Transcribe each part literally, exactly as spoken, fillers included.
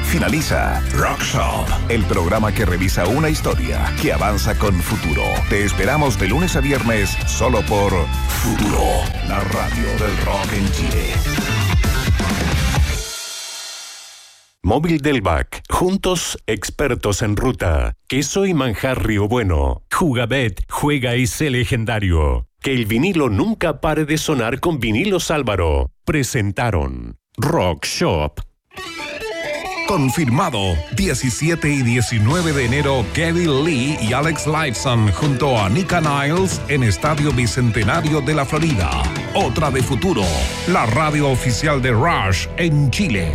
Finaliza Rock Shop, el programa que revisa una historia que avanza con futuro. Te esperamos de lunes a viernes solo por Futuro, la radio del rock en Chile. Móvil del B A C. Juntos, expertos en ruta. Queso y manjar Río Bueno. Jugabet, juega y sé legendario. Que el vinilo nunca pare de sonar con Vinilos Álvaro. Presentaron Rock Shop. Confirmado, diecisiete y diecinueve de enero, Geddy Lee y Alex Lifeson junto a Nika Niles en Estadio Bicentenario de la Florida. Otra de Futuro, la radio oficial de Rush en Chile.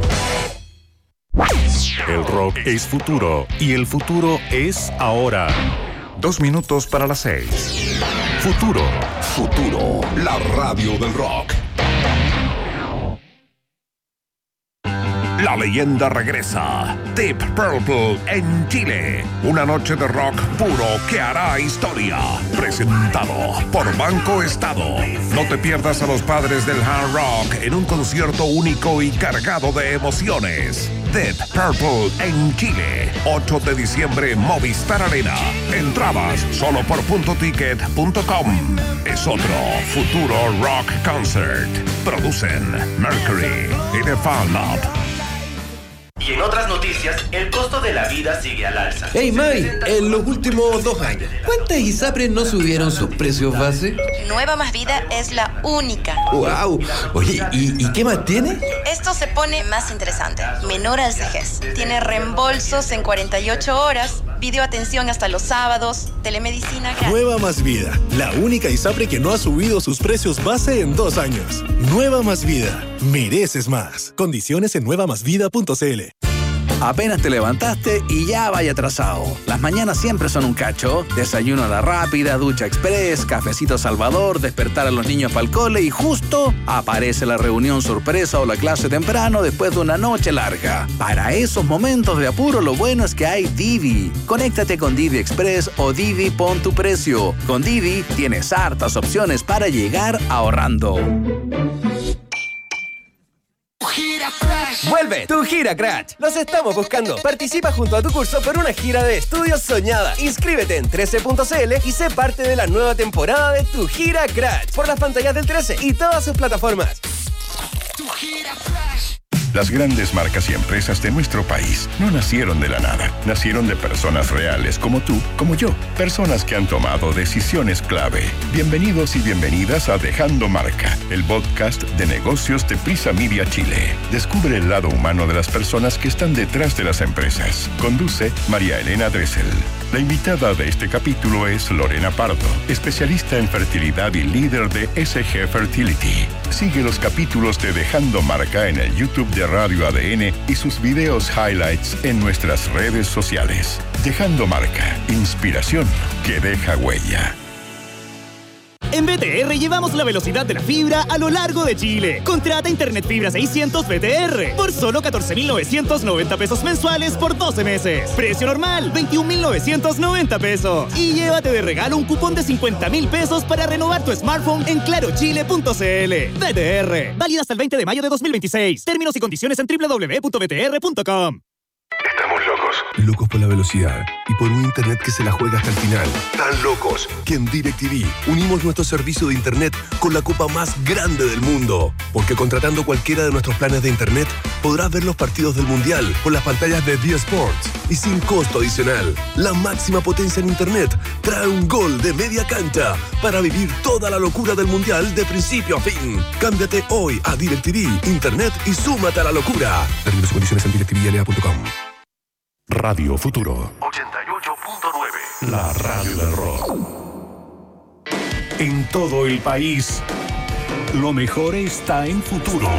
El rock es futuro y el futuro es ahora. Dos minutos para las seis. Futuro. Futuro, la radio del rock. La leyenda regresa. Deep Purple en Chile. Una noche de rock puro que hará historia. Presentado por Banco Estado. No te pierdas a los padres del hard rock en un concierto único y cargado de emociones. Deep Purple en Chile. ocho de diciembre, Movistar Arena. Entradas solo por punto ticket punto com. Es otro Futuro Rock Concert. Producen Mercury y The Fan Lab. Y en otras noticias, el costo de la vida sigue al alza. Hey May, en los últimos dos años, ¿cuántas ISAPRES no subieron sus precios base? Nueva Más Vida es la única. ¡Wow! Oye, ¿y, ¿y qué más tiene? Esto se pone más interesante. Menor al vejez. Tiene reembolsos en cuarenta y ocho horas, videoatención hasta los sábados, telemedicina gratis. Nueva Más Vida, la única ISAPRE que no ha subido sus precios base en dos años. Nueva Más Vida, mereces más. Condiciones en nueva más vida punto c l. Apenas te levantaste y ya vaya atrasado. Las mañanas siempre son un cacho. Desayuno a la rápida, ducha express, cafecito Salvador, despertar a los niños para el cole y justo aparece la reunión sorpresa o la clase temprano después de una noche larga. Para esos momentos de apuro, lo bueno es que hay Didi. Conéctate con Didi Express o Didi Pon tu Precio. Con Didi tienes hartas opciones para llegar ahorrando. ¡Vuelve tu Gira Crash! ¡Los estamos buscando! Participa junto a tu curso por una gira de estudios soñada. Inscríbete en trece punto c l y sé parte de la nueva temporada de tu Gira Crash por las pantallas del trece y todas sus plataformas. Tu Gira Crash. Las grandes marcas y empresas de nuestro país no nacieron de la nada. Nacieron de personas reales como tú, como yo. Personas que han tomado decisiones clave. Bienvenidos y bienvenidas a Dejando Marca, el podcast de negocios de Prisa Media Chile. Descubre el lado humano de las personas que están detrás de las empresas. Conduce María Elena Dressel. La invitada de este capítulo es Lorena Pardo, especialista en fertilidad y líder de S G Fertility. Sigue los capítulos de Dejando Marca en el YouTube de Radio A D N y sus videos highlights en nuestras redes sociales. Dejando Marca, inspiración que deja huella. En B T R llevamos la velocidad de la fibra a lo largo de Chile. Contrata Internet Fibra seiscientos B T R por solo catorce mil novecientos noventa pesos mensuales por doce meses. Precio normal, veintiún mil novecientos noventa pesos. Y llévate de regalo un cupón de cincuenta mil pesos para renovar tu smartphone en claro chile punto c l. B T R, válida hasta el veinte de mayo de dos mil veintiséis. Términos y condiciones en doble u doble u doble u punto b t r punto com. Estamos locos. Locos por la velocidad y por un internet que se la juega hasta el final. Tan locos que en DirecTV unimos nuestro servicio de internet con la copa más grande del mundo. Porque contratando cualquiera de nuestros planes de internet, podrás ver los partidos del Mundial con las pantallas de D Sports y sin costo adicional. La máxima potencia en internet trae un gol de media cancha para vivir toda la locura del Mundial de principio a fin. Cámbiate hoy a DirecTV, internet y súmate a la locura. Términos y condiciones en directivi l a punto com. Radio Futuro ochenta y ocho punto nueve. La radio del rock. En todo el país, lo mejor está en Futuro.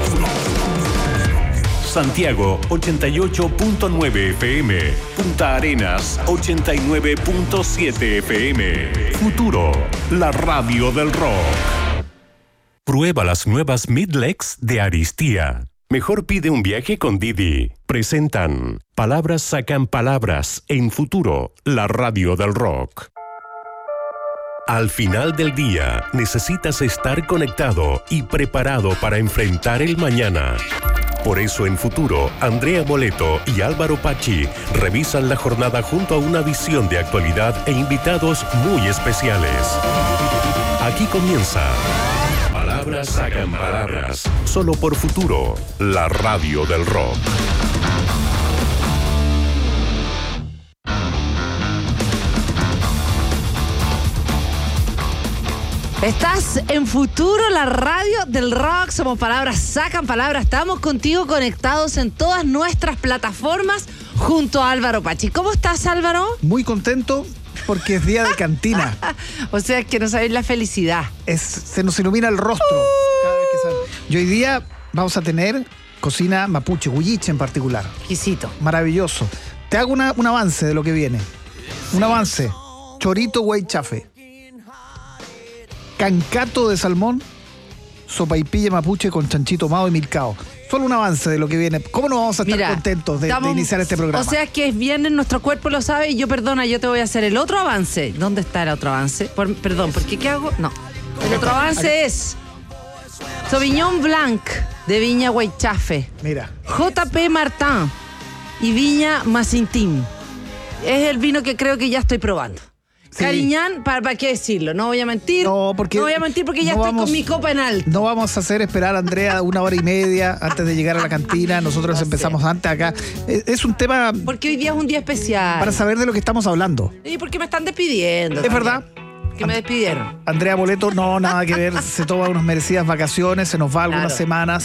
Santiago ochenta y ocho punto nueve F M, Punta Arenas ochenta y nueve punto siete F M. Futuro, la radio del rock. Prueba las nuevas Midlex de Aristía. Mejor pide un viaje con Didi. Presentan Palabras sacan palabras en Futuro, la radio del rock. Al final del día, necesitas estar conectado y preparado para enfrentar el mañana. Por eso en Futuro, Andrea Moleto y Álvaro Pachi revisan la jornada junto a una visión de actualidad e invitados muy especiales. Aquí comienza Palabras Sacan Palabras, solo por Futuro, la radio del rock. Estás en Futuro, la radio del rock. Somos Palabras Sacan Palabras. Estamos contigo conectados en todas nuestras plataformas junto a Álvaro Pachi. ¿Cómo estás, Álvaro? Muy contento porque es día de cantina. O sea, es que no sabéis la felicidad. Es, se nos ilumina el rostro. Uh. Cada vez que sale. Y hoy día vamos a tener cocina mapuche, huilliche en particular. Exquisito. Maravilloso. Te hago una, un avance de lo que viene. Un avance. Chorito guaychafe. Cancato de salmón, sopaipilla mapuche con chanchito ahumado y milcao. Solo un avance de lo que viene. ¿Cómo no vamos a estar Mira, contentos de, estamos, de iniciar este programa? O sea, que es viernes, nuestro cuerpo lo sabe y yo, perdona, yo te voy a hacer el otro avance. ¿Dónde está el otro avance? Por, perdón, ¿por qué qué hago? No. El otro avance es Sauvignon Blanc de Viña Guaychafe. Mira. J P Martin y Viña Macintín. Es el vino que creo que ya estoy probando. Sí. Cariñán, ¿para, ¿para qué decirlo? No voy a mentir. No, porque no voy a mentir porque ya no estoy vamos, con mi copa en alto. No vamos a hacer esperar a Andrea una hora y media antes de llegar a la cantina. Nosotros no empezamos sé. antes acá. Es, es un tema... Porque hoy día es un día especial. Para saber de lo que estamos hablando. Y porque me están despidiendo. Es también. verdad. Que me despidieron. Andrea Moleto, no, nada que ver. Se toma unas merecidas vacaciones, se nos va algunas claro. semanas.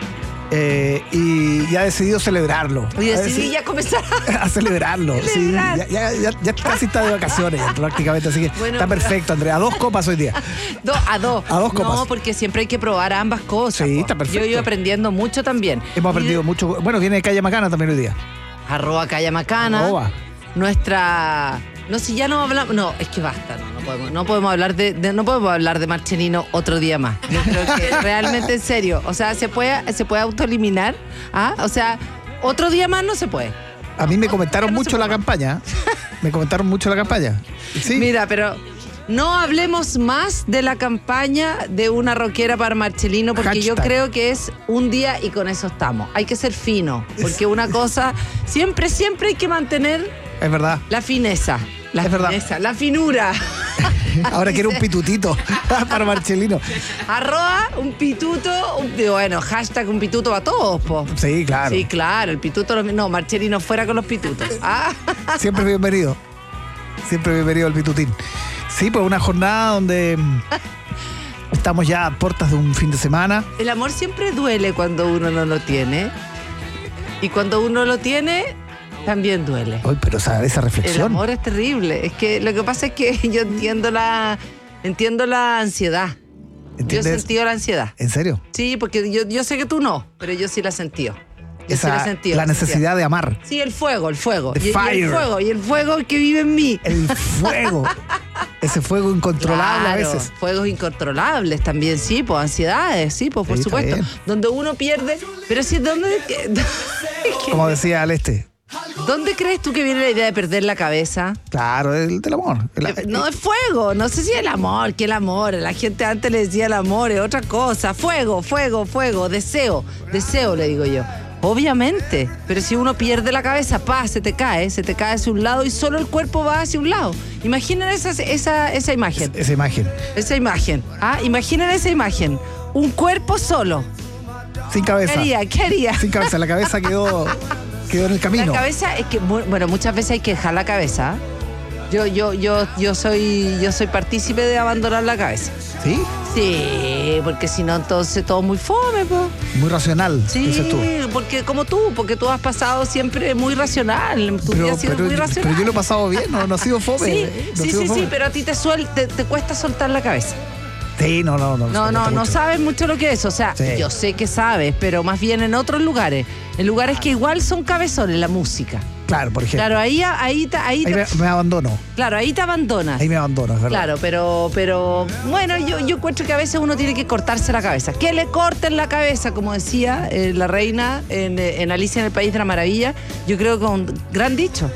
Eh, y, y ha decidido celebrarlo. Y decidí ya comenzar a celebrarlo. Sí, ya, ya, ya, ya casi está de vacaciones ya, prácticamente, así que bueno, está perfecto, Andrea. A dos copas hoy día. Do, a dos. A dos copas. No, porque siempre hay que probar ambas cosas. Sí, po. está perfecto. Yo he ido aprendiendo mucho también. Hemos aprendido y, mucho. Bueno, viene de Calle Macana también hoy día. Arroba Calle Macana. Arroba. Nuestra... No, si ya no hablamos... No, es que basta, no, no podemos, no podemos hablar de, de no podemos hablar de Marcelino otro día más. Yo creo que realmente, en serio, o sea, se puede, se puede autoeliminar, ¿ah? O sea, otro día más no se puede. A mí me comentaron no mucho la campaña. Me comentaron mucho la campaña. ¿Sí? Mira, pero no hablemos más de la campaña de una rockera para Marcelino, porque Hashtag. yo creo que es un día y con eso estamos. Hay que ser fino, porque una cosa, siempre, siempre hay que mantener... Es verdad. La fineza. La es fineza, verdad. La finura. Ahora quiero un pitutito para Marcelino. Arroba un pituto, un, bueno, hashtag un pituto a todos, po. Sí, claro. Sí, claro, el pituto, no, Marcelino fuera con los pitutos. Ah. Siempre bienvenido. Siempre bienvenido al pitutín. Sí, pues una jornada donde estamos ya a puertas de un fin de semana. El amor siempre duele cuando uno no lo tiene. Y cuando uno lo tiene... También duele. Ay, pero esa, esa reflexión. El amor es terrible. Es que lo que pasa es que yo entiendo la entiendo la ansiedad. ¿Entiendes? Yo he sentido la ansiedad. ¿En serio? Sí, porque yo, yo sé que tú no, pero yo sí la he sentido. Yo esa, sí la he sentido. La necesidad de amar. Sí, el fuego, el fuego. The y, fire. y el fuego, y el fuego que vive en mí. El fuego. Ese fuego incontrolable claro, a veces. Fuegos incontrolables también, sí, pues ansiedades, sí, pues por sí, supuesto. Donde uno pierde. Pero sí, ¿dónde? Como decía al este. ¿Dónde crees tú que viene la idea de perder la cabeza? Claro, el del amor. El, no, es fuego. No sé si el amor, que el amor. La gente antes le decía el amor, es otra cosa. Fuego, fuego, fuego. Deseo, deseo, le digo yo. Obviamente. Pero si uno pierde la cabeza, pa, se te cae, se te cae hacia un lado y solo el cuerpo va hacia un lado. Imaginen esa, esa, esa imagen. Es, esa imagen. Esa imagen. Ah, imaginen esa imagen. Un cuerpo solo. Sin cabeza. ¿Qué haría? ¿Qué haría? Sin cabeza. La cabeza quedó... Quedó en el camino. La cabeza es que, bueno, muchas veces hay que dejar la cabeza. Yo, yo, yo, yo soy, yo soy partícipe de abandonar la cabeza. ¿Sí? Sí, porque si no, entonces todo muy fome, po. Muy racional, sí, dices tú. Porque como tú, porque tú has pasado siempre muy racional. Tu pero, vida ha sido pero, muy racional. Pero yo lo he pasado bien, no, no ha sido fome. Sí, no sí, sido sí, fome. sí, pero a ti te, suel, te, te cuesta soltar la cabeza. Sí, no, no, no. No, no, no sabes mucho lo que es. O sea, sí. Yo sé que sabes, pero más bien en otros lugares. En lugares que igual son cabezones, la música. Claro, por ejemplo. Claro, ahí, ahí, ahí, ahí me, me abandono. Claro, ahí te abandonas. Ahí me abandono, es verdad. Claro, pero, pero bueno, yo, yo encuentro que a veces uno tiene que cortarse la cabeza. Que le corten la cabeza, como decía eh, la reina en, en Alicia en el País de la Maravilla. Yo creo que un gran dicho. Que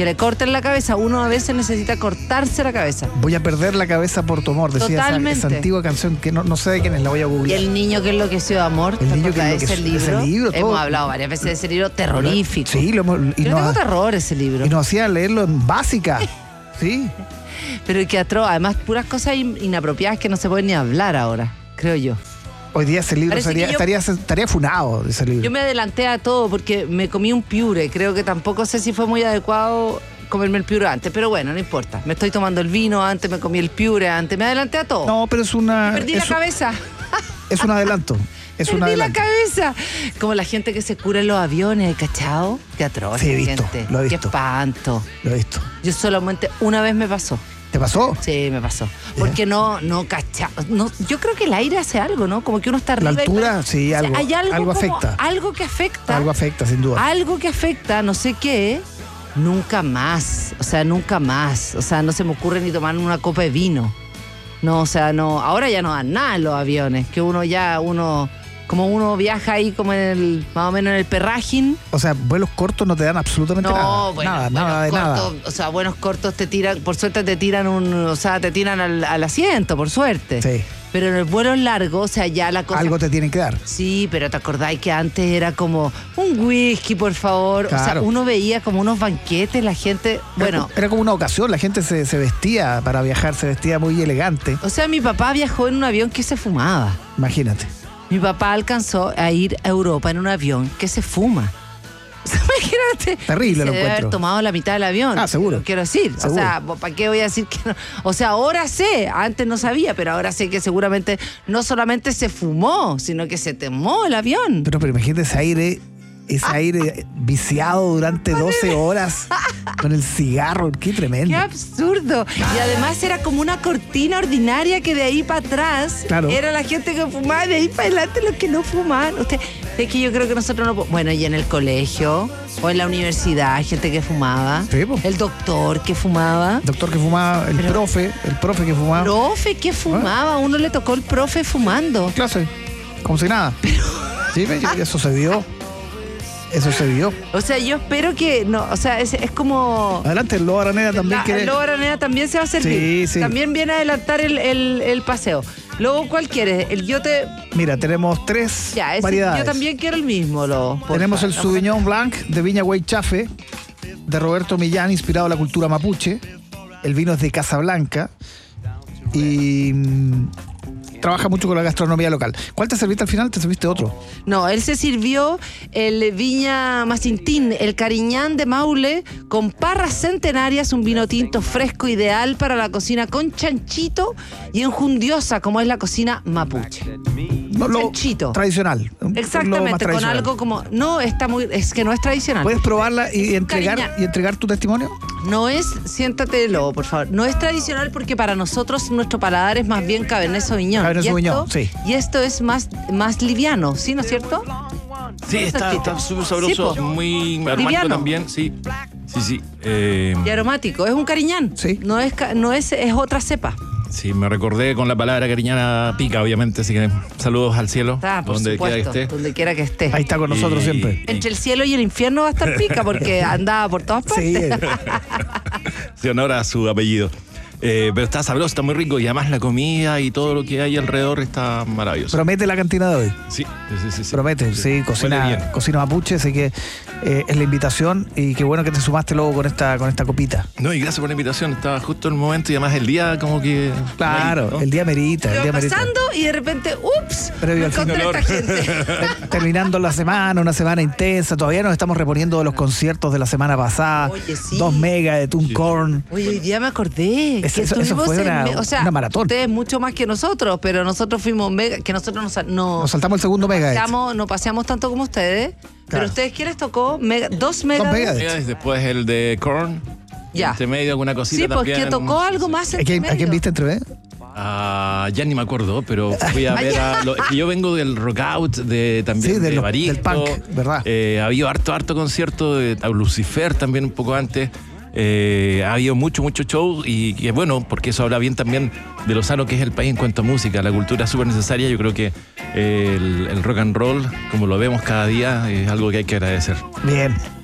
que le corten la cabeza. Uno a veces necesita cortarse la cabeza. Voy a perder la cabeza por tu amor, decía esa, esa antigua canción que no, no sé de quién es, la voy a googlear. Y el niño que enloqueció de amor, el niño que enloqueció, ese libro. Ese libro hemos todo. hablado varias veces de ese libro terrorífico. Sí, lo hemos, y Yo nos, tengo terror ese libro. Y nos hacía leerlo en básica. Sí. Pero que atroz, además puras cosas in- inapropiadas que no se pueden ni hablar ahora, creo yo. Hoy día ese libro sería, yo, estaría, estaría funado, ese libro. Yo me adelanté a todo porque me comí un piure. Creo que tampoco sé si fue muy adecuado comerme el piure antes, pero bueno, no importa. Me estoy tomando el vino antes, me comí el piure antes, me adelanté a todo. No, pero es una... Perdí la un, cabeza. Es un adelanto. Es Perdí un adelanto. la cabeza. Como la gente que se cura en los aviones, ¿cachao? Qué atroz, sí, he visto, gente. Lo he visto. Qué espanto. Lo he visto. Yo solamente una vez me pasó. ¿Te pasó? Sí, me pasó. Porque no, no cacha, no, yo creo que el aire hace algo, ¿no? Como que uno está arriba. La altura, y, sí, algo. O sea, hay algo, algo como, afecta. Algo que afecta. Algo afecta, sin duda. Algo que afecta, no sé qué, nunca más. O sea, nunca más. O sea, no se me ocurre ni tomar una copa de vino. No, o sea, no. Ahora ya no dan nada en los aviones. Que uno ya, uno. Como uno viaja ahí como en el, más o menos en el perrajin. O sea, vuelos cortos no te dan absolutamente no, nada. Bueno, nada, buenos nada de cortos, nada. O sea, buenos cortos te tiran, por suerte te tiran un, o sea, te tiran al, al asiento, por suerte. Sí. Pero en el vuelo largo, o sea, ya la cosa... Algo te tienen que dar. Sí, pero ¿te acordáis que antes era como un whisky, por favor? Claro. O sea, uno veía como unos banquetes, la gente... Bueno... Era, era como una ocasión, la gente se, se vestía para viajar, se vestía muy elegante. O sea, mi papá viajó en un avión que se fumaba. Imagínate. Mi papá alcanzó a ir a Europa en un avión que se fuma. O sea, imagínate. Terrible lo se debe encuentro. haber tomado la mitad del avión. Ah, seguro. Quiero decir. Seguro. O sea, ¿para qué voy a decir que no? O sea, ahora sé. Antes no sabía, pero ahora sé que seguramente no solamente se fumó, sino que se temó el avión. Pero, pero imagínate ese aire, ese Ah. aire viciado durante doce horas con el cigarro. Qué tremendo. Qué absurdo. Y además era como una cortina ordinaria que de ahí para atrás Claro. era la gente que fumaba y de ahí para adelante los que no fumaban. Usted, es que yo creo que nosotros no... Bueno, y en el colegio o en la universidad hay gente que fumaba. Sí, po. El doctor que fumaba. El doctor que fumaba, el Pero- profe, el profe que fumaba. Profe que fumaba. Uno le tocó el profe fumando. Clase, como si nada. Sí, eso se vio. Eso se vio. O sea, yo espero que... no, o sea, es, es como... Adelante, el Lobo Araneda también La, quiere. el Lobo Araneda también se va a servir. Sí, sí. También viene a adelantar el, el, el paseo. Lobo, ¿cuál quieres? El yo te... Mira, tenemos tres Ya, ese- variedades. yo también quiero el mismo, Lobo. porfa. Tenemos el No, Sauvignon Blanc de Viña Huaychafe, de Roberto Millán, inspirado en la cultura mapuche. El vino es de Casablanca y mm, trabaja mucho con la gastronomía local. ¿Cuál te serviste al final? ¿Te serviste otro? No, él se sirvió el Viña Macintín, el Cariñán de Maule, con parras centenarias, un vino tinto fresco ideal para la cocina con chanchito y enjundiosa, como es la cocina mapuche. No, lo Chanchito. tradicional. un- lo más Exactamente, con tradicional. algo como... No, está muy... Es que no es tradicional. ¿Puedes probarla y entregar, Cariñán. y entregar tu testimonio? No es, siéntate, Lobo, por favor. No es tradicional porque para nosotros nuestro paladar es más bien Cabernet Sauvignon. Cabernet y Sauvignon, esto, sí. Y esto es más, más liviano, ¿sí, no es cierto? Sí, está está súper sabroso, Sí, po. muy aromático Liviano. también, sí. Sí, sí. Eh, Y aromático. Es un Cariñán. Sí. No es, ca- no es, es otra cepa. sí, me recordé con la palabra cariñana pica, obviamente, así que saludos al cielo, Ah, por donde quiera que supuesto, esté. donde quiera que esté. Ahí está con nosotros Y- siempre. Entre el cielo y el infierno va a estar pica porque andaba por todas Sí. partes. Sí, honor a su apellido. Eh, pero está sabroso, está muy rico y además la comida y todo lo que hay alrededor está maravilloso. Promete la cantina de hoy. Sí, sí, sí, sí. Promete, sí, Huele cocina, bien. cocina mapuche, así que eh, es la invitación y qué bueno que te sumaste luego con esta, con esta copita. No, y gracias por la invitación, estaba justo el momento y además el día como que... Claro, ahí, ¿no? el día merita, el Iba día merita. pasando y de repente, ups, Previo me al fin encontré del esta olor. gente. Terminando la semana, una semana intensa, todavía nos estamos reponiendo de los conciertos de la semana pasada. Oye, sí. Dos megas de Tooncorn. Oye, hoy día me acordé. Eso- que eso- eso estuvimos fue en una- me- o sea, una maratón. Ustedes mucho más que nosotros, pero nosotros fuimos mega, que nosotros nos, no, Nos saltamos el segundo mega. paseamos, no paseamos tanto como ustedes. Pero Claro. ustedes, ¿qué les tocó? Mega, dos megas. megas. Después el de Korn. Ya. Entre medio alguna cosita Sí, pues también. que tocó algo más ¿A entre quién, a quién medio. viste entre medio? Ah, ya ni me acuerdo, pero fui a ver a... lo- es que yo vengo del rock out, de, también Sí, de de lo- Baristo. del punk, ¿verdad? Eh, ha habido harto, harto concierto de a Lucifer también un poco antes. Eh, ha habido mucho, mucho show y que bueno, porque eso habla bien también de lo sano que es el país en cuanto a música. La cultura es súper necesaria. Yo creo que eh, el, el rock and roll, como lo vemos cada día, es algo que hay que agradecer. Bien,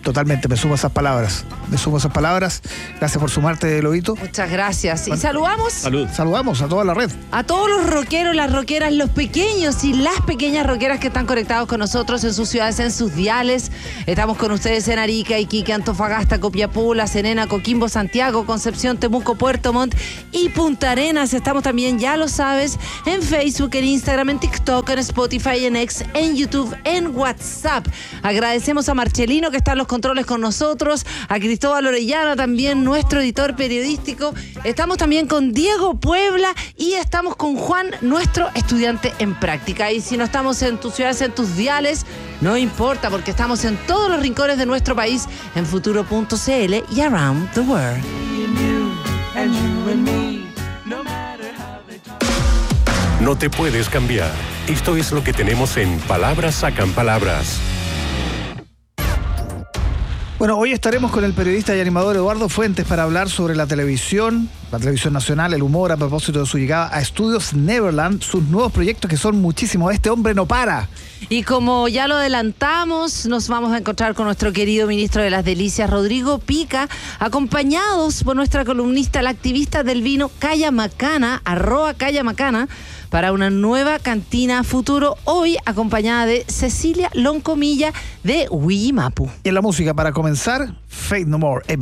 totalmente, me sumo a esas palabras. Me sumo a esas palabras. Gracias por sumarte, Lobito. Muchas gracias. Y saludamos. Salud. Saludamos a toda la red. A todos los rockeros, las rockeras, los pequeños y las pequeñas rockeras que están conectados con nosotros en sus ciudades, en sus diales. Estamos con ustedes en Arica, Iquique, Antofagasta, Copiapó, La Serena, Coquimbo, Santiago, Concepción, Temuco, Puerto Montt y Punta Arenas. Estamos también, ya lo sabes, en Facebook, en Instagram, en TikTok, en Spotify, en X, en YouTube, en WhatsApp. Agradecemos a Marcelino que está en los controles con nosotros, a Cristóbal Orellana también, nuestro editor periodístico. Estamos también con Diego Puebla y estamos con Juan, nuestro estudiante en práctica. Y si no estamos en tus ciudades, en tus diales, no importa, porque estamos en todos los rincones de nuestro país, en futuro punto c l y around the world. No te puedes cambiar. Esto es lo que tenemos en Palabras Sacan Palabras. Bueno, hoy estaremos con el periodista y animador Eduardo Fuentes para hablar sobre la televisión, la televisión nacional, el humor a propósito de su llegada a Estudios Neverland, sus nuevos proyectos que son muchísimos. Este hombre no para. Y como ya lo adelantamos, nos vamos a encontrar con nuestro querido ministro de las Delicias, Rodrigo Pica, acompañados por nuestra columnista, la activista del vino, Calla Macana, arroba Calla Macana, para una nueva cantina futuro, hoy acompañada de Cecilia Loncomilla de Huimapu. Y en la música, para comenzar, Faith No More.